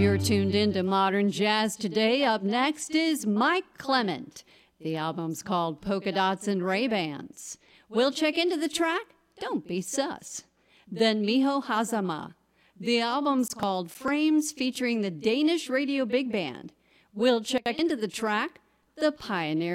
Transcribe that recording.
You're tuned into Modern Jazz Today. Up next is Mike Clement. The album's called Polka Dots and Ray-Bans. We'll check into the track, Don't Be Sus. Then Miho Hazama. The album's called Frames, featuring the Danish Radio Big Band. We'll check into the track, The Pioneer